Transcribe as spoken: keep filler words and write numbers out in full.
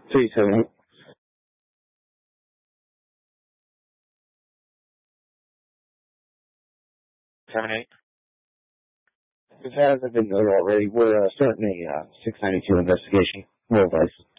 three seven eight. Seven eight. If it hasn't been noted already, we're uh, starting a uh, six ninety-two investigation. Roll dice.